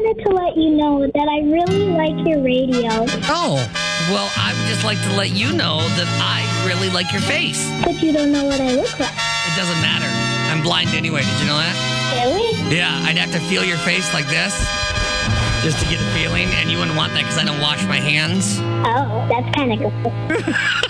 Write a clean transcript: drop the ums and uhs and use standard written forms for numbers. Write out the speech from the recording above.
wanted to let you know that I really like your radio. Oh, well, I would just like to let you know that I really like your face. But you don't know what I look like. It doesn't matter. I'm blind anyway. Did you know that? Really? Yeah, I'd have to feel your face like this just to get a feeling, and you wouldn't want that because I don't wash my hands. Oh, that's kind of cool.